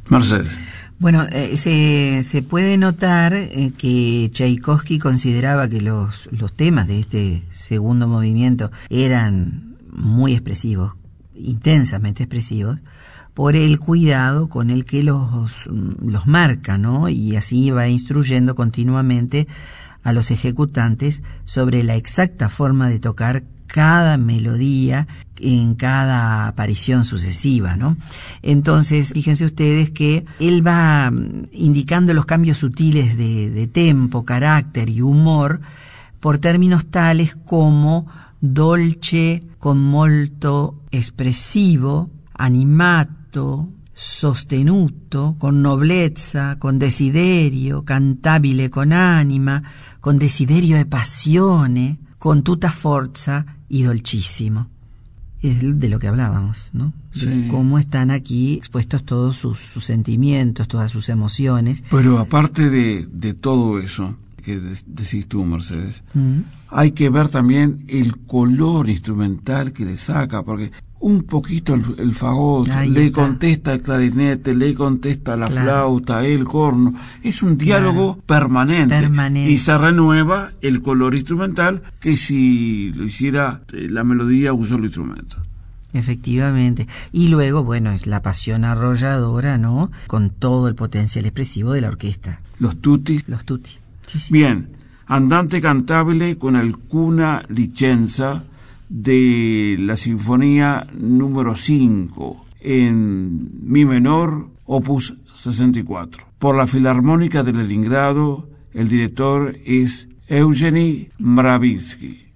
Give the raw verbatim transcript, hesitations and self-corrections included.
Mercedes. Bueno, eh, se, se puede notar eh, que Tchaikovsky consideraba que los, los temas de este segundo movimiento eran muy expresivos, intensamente expresivos, por el cuidado con el que los, los marca, ¿no? Y así va instruyendo continuamente a los ejecutantes sobre la exacta forma de tocar cada melodía en cada aparición sucesiva, ¿no? Entonces, fíjense ustedes que él va indicando los cambios sutiles de, de tempo, carácter y humor por términos tales como dolce con molto espressivo, animato, sostenuto, con noblezza, con desiderio, cantabile con anima, con desiderio e passione, con tutta forza y dolcísimo. Es de lo que hablábamos, ¿no? Sí. De cómo están aquí expuestos todos sus, sus sentimientos, todas sus emociones. Pero aparte de, de todo eso que de, decís tú, Mercedes, mm. hay que ver también el color instrumental que le saca, porque un poquito el, el fagot, Ahí le está. contesta el clarinete, le contesta la claro. flauta, el corno. Es un diálogo claro. permanente, permanente y se renueva el color instrumental que si lo hiciera la melodía un solo instrumento. Efectivamente. Y luego, bueno, es la pasión arrolladora, ¿no? Con todo el potencial expresivo de la orquesta. Los tutti. Los tutti. Sí, sí. Bien. Andante cantabile con alcuna licenza de la sinfonía número cinco en mi menor, opus sesenta y cuatro. Por la Filarmónica de Leningrado, el director es Eugeni Mravinsky.